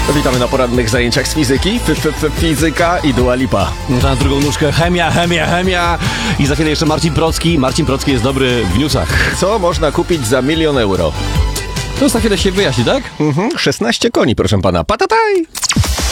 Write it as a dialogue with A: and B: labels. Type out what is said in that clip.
A: Witamy na porannych zajęciach z fizyki. Fizyka i Dua Lipa.
B: Na drugą nóżkę chemia. I za chwilę jeszcze Marcin Procki. Marcin Procki jest dobry w newsach.
A: Co można kupić za 1 000 000 euro?
B: To za chwilę się wyjaśni, tak?
A: 16 koni, proszę pana. Patataj!